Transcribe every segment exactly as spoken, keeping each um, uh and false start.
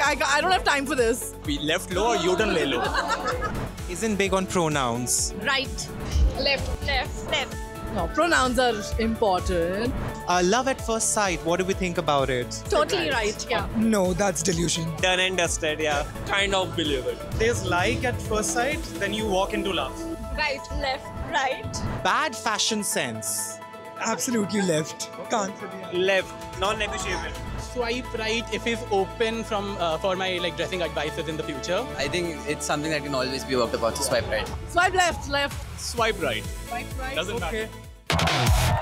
I, I don't have time for this. We left low or U-turn le lo? Isn't big on pronouns. Right. Left, left, left. No, pronouns are important. Uh, love at first sight, what do we think about it? Totally right, yeah. No, that's delusion. Done and dusted, yeah. Kind of believe it. There's like at first sight, then you walk into love. Right, left, right. Bad fashion sense. Absolutely left. Can't. Left, non-negotiable. Swipe right if it's open from uh, for my like dressing advices in the future. I think it's something that can always be worked upon, so swipe right. Swipe left, left. Swipe right. Swipe right. Doesn't okay. matter.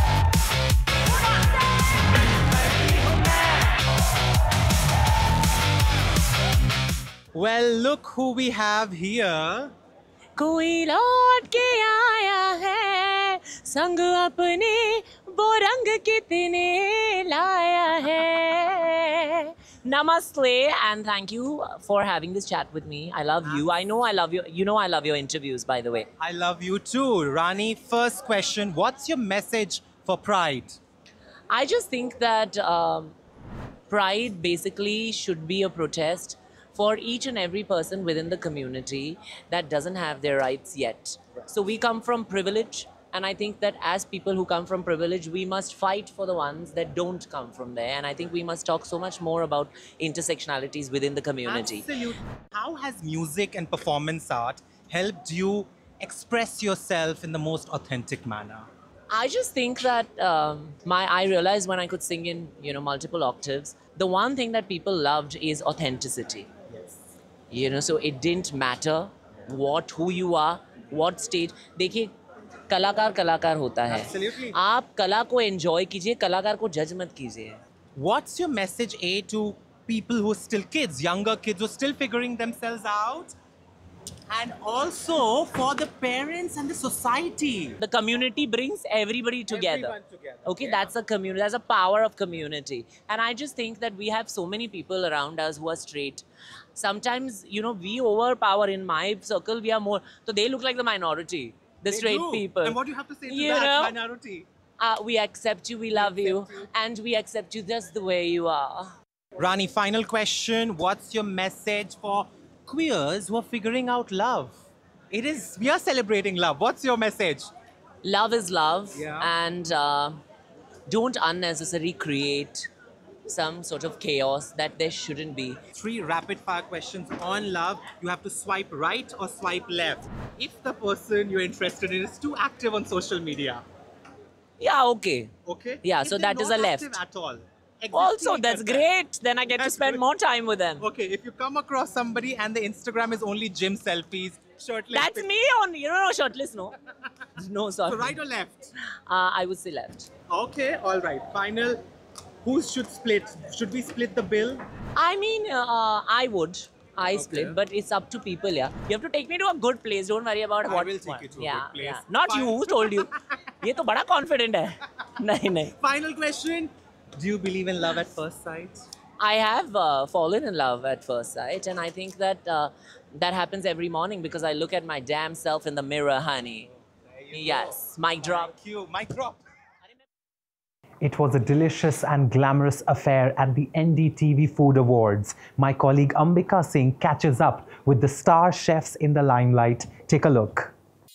Well, look who we have here. कोई लौट के आया है संग अपने वो रंग कितने लाया है. Namaste and thank you for having this chat with me. I love you. I know I love you. You know I love your interviews, by the way. I love you too. Rani, first question. What's your message for Pride? I just think that um, Pride basically should be a protest for each and every person within the community that doesn't have their rights yet. So we come from privilege, and I think that as people who come from privilege, we must fight for the ones that don't come from there. And I think we must talk so much more about intersectionalities within the community. Absolutely. How has music and performance art helped you express yourself in the most authentic manner? I just think that um, my I realized when I could sing in you know multiple octaves, the one thing that people loved is authenticity. Yes. You know, so it didn't matter what, who you are, what stage. देखिए, कलाकार कलाकार होता है. Absolutely. आप कला को enjoy कीजिए, कलाकार को judge मत कीजिए. What's your message, A, to people who are still kids, younger kids who are still figuring themselves out? And also for the parents and the society. The community brings everybody together. Everyone together. Okay, Yeah. that's a community. That's a power of community. And I just think that we have so many people around us who are straight. Sometimes, you know, we overpower. In my circle, we are more. So they look like the minority, the They straight do. people. And what do you have to say to You that know? minority? Uh, we accept you, we love you, accept you. and we accept you just the way you are. Rani, final question. What's your message for queers who are figuring out love? It is, we are celebrating love. What's your message? Love is love, Yeah. and uh, don't unnecessarily create some sort of chaos that there shouldn't be. Three rapid fire questions on love. You have to swipe right or swipe left. If the person you're interested in is too active on social media. Yeah, okay. Okay? Yeah, If so they're that is not a active left. at all. Also, Existing that's at that. great. Then I get That's to spend good. more time with them. Okay, if you come across somebody and the Instagram is only gym selfies, shirtless. That's pic- me on, you know, shirtless, no. No, sorry. So right or left? Uh, I would say left. Okay, all right. Final. Who should split? Should we split the bill? I mean, uh, I would. I Okay. split, but it's up to people, yeah. You have to take me to a good place. Don't worry about I what. will take you to a yeah, good place. Yeah. Not Fine. you. Who told you? ये तो बड़ा confident है. नहीं नहीं. Final question. Do you believe in love at first sight? I have uh, fallen in love at first sight, and I think that uh, that happens every morning because I look at my damn self in the mirror, honey. Yes, mic drop. Thank you. Mic drop. It was a delicious and glamorous affair at the N D T V Food Awards. My colleague Ambika Singh catches up with the star chefs in the limelight. Take a look.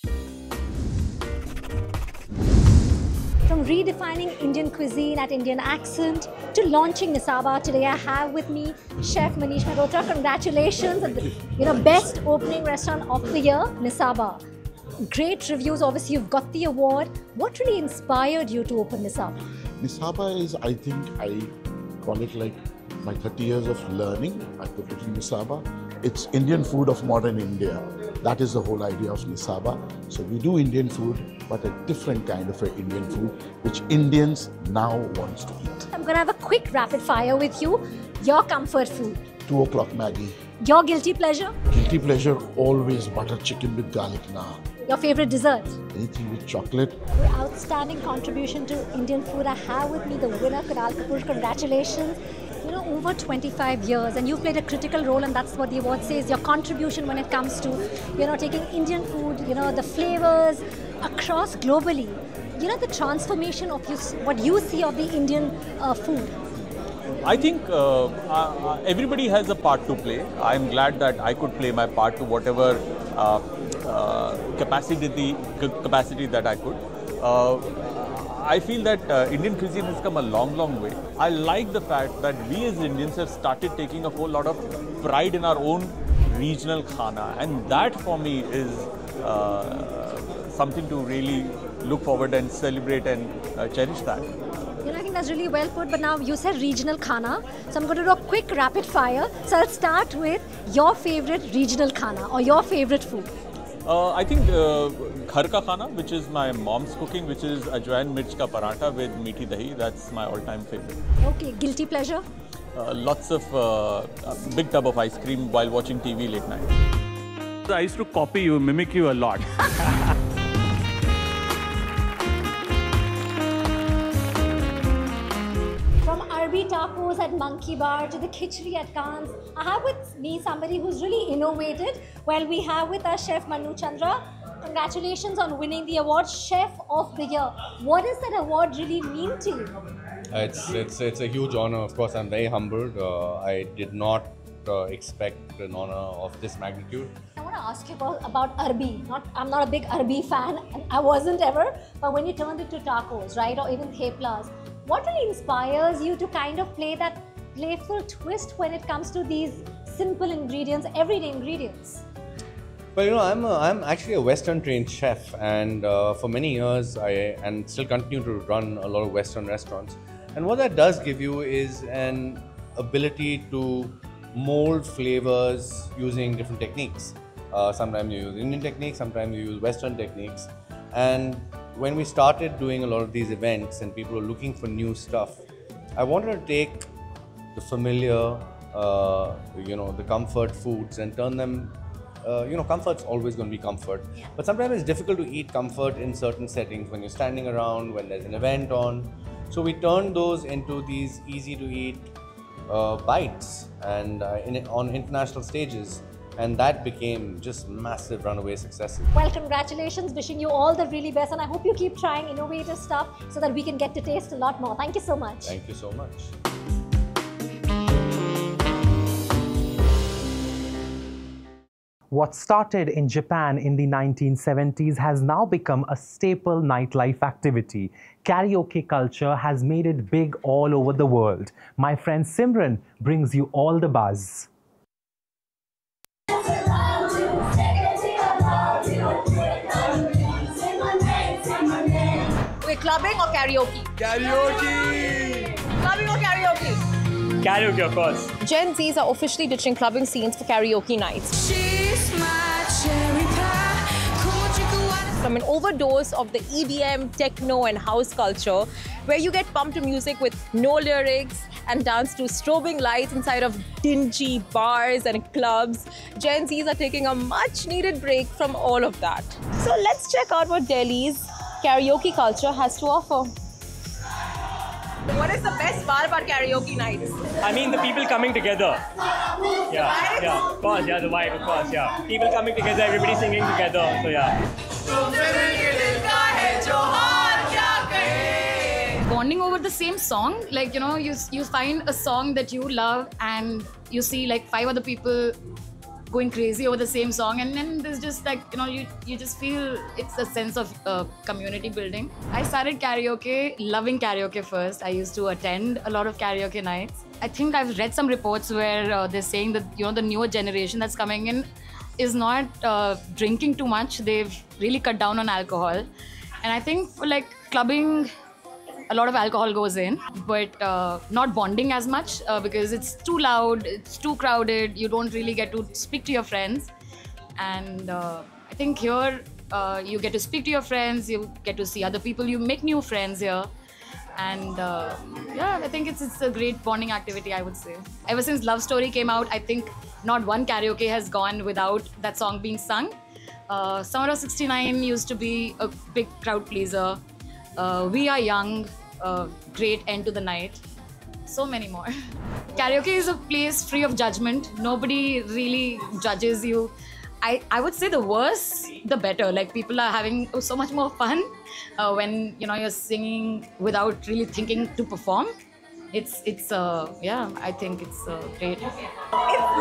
From redefining Indian cuisine at Indian accent to launching Nisaba, today I have with me Chef Manish Mehrotra. Congratulations on the you know, best opening restaurant of the year, Nisaba. Great reviews, obviously you've got the award. What really inspired you to open Nisaba? Nisaba is, I think, I call it like my thirty years of learning. I put it in Nisaba. It's Indian food of modern India. That is the whole idea of Nisaba. So we do Indian food, but a different kind of a Indian food, which Indians now want to eat. I'm going to have a quick rapid fire with you. Your comfort food. Two o'clock Maggie. Your guilty pleasure. Guilty pleasure, always butter chicken with garlic naan. Your favorite dessert. Anything with chocolate. Your outstanding contribution to Indian food. I have with me the winner, Kunal Kapoor. Congratulations. You know, over twenty-five years, and you've played a critical role, and that's what the award says, your contribution when it comes to, you know, taking Indian food, you know, the flavors across globally. You know, the transformation of you, what you see of the Indian uh, food. I think uh, uh, everybody has a part to play. I'm glad that I could play my part to whatever uh, uh, capacity, capacity that I could. Uh, I feel that uh, Indian cuisine has come a long, long way. I like the fact that we as Indians have started taking a whole lot of pride in our own regional khana, and that for me is uh, something to really look forward and celebrate and uh, cherish that. You know, I think that's really well put, but now you said regional khana, so I'm going to do a quick rapid fire. So I'll start with your favorite regional khana or your favorite food. Uh, I think uh, ghar ka khana, which is my mom's cooking, which is ajwain mirch ka paratha with meethi dahi. That's my all-time favorite. Okay, guilty pleasure? Uh, lots of uh, a big tub of ice cream while watching T V late night. I used to copy you, mimic you a lot. From Arbi tacos at Monkey Bar to the khichdi at Khan's, I have with me somebody who's really innovated. Well, we have with us Chef Manu Chandra. Congratulations on winning the award, Chef of the Year. What does that award really mean to you? It's it's it's a huge honor. Of course, I'm very humbled. Uh, I did not uh, expect an honor of this magnitude. I want to ask you about, about Arbi. Not, I'm not a big Arbi fan, and I wasn't ever. But when you turned it to tacos, right, or even theplas, what really inspires you to kind of play that playful twist when it comes to these simple ingredients, everyday ingredients? Well, you know, I'm a, I'm actually a Western trained chef, and uh, for many years I and still continue to run a lot of Western restaurants. And what that does give you is an ability to mold flavors using different techniques. Uh, sometimes you use Indian techniques, sometimes you use Western techniques. And when we started doing a lot of these events and people were looking for new stuff, I wanted to take the familiar, uh, you know, the comfort foods and turn them, uh, you know, comfort's always going to be comfort. But sometimes it's difficult to eat comfort in certain settings when you're standing around, when there's an event on. So we turned those into these easy to eat uh, bites and uh, in, on international stages. And that became just massive runaway successes. Well, congratulations. Wishing you all the really best. And I hope you keep trying innovative stuff so that we can get to taste a lot more. Thank you so much. Thank you so much. What started in Japan in the nineteen seventies has now become a staple nightlife activity. Karaoke culture has made it big all over the world. My friend Simran brings you all the buzz. Wait, clubbing or karaoke? Karaoke! Clubbing or karaoke? Karaoke, of course. Gen Zs are officially ditching clubbing scenes for karaoke nights. From an overdose of the E D M, techno and house culture, where you get pumped to music with no lyrics and dance to strobing lights inside of dingy bars and clubs, Gen Zs are taking a much needed break from all of that. So let's check out what Delhi's karaoke culture has to offer. What is the best part about karaoke nights? I mean, the people coming together. Yeah, yeah, of course, yeah, the vibe, of course, yeah. People coming together, everybody singing together, so yeah. Bonding over the same song, like, you know, you, you find a song that you love and you see like five other people going crazy over the same song, and then there's just like, you know, you, you just feel it's a sense of uh, community building. I started karaoke, loving karaoke first. I used to attend a lot of karaoke nights. I think I've read some reports where uh, they're saying that, you know, the newer generation that's coming in is not uh, drinking too much. They've really cut down on alcohol. And I think like clubbing, a lot of alcohol goes in, but uh, not bonding as much uh, because it's too loud, it's too crowded, you don't really get to speak to your friends. And uh, I think here uh, you get to speak to your friends, you get to see other people, you make new friends here. And uh, yeah, I think it's, it's a great bonding activity, I would say. Ever since Love Story came out, I think not one karaoke has gone without that song being sung. Uh, Summer of sixty-nine used to be a big crowd pleaser. Uh, we Are Young, uh, great end to the night. So many more. Karaoke is a place free of judgment. Nobody really judges you. I, I would say the worse, the better. Like people are having so much more fun uh, when, you know, you're singing without really thinking to perform. it's it's uh yeah, I think it's uh, great.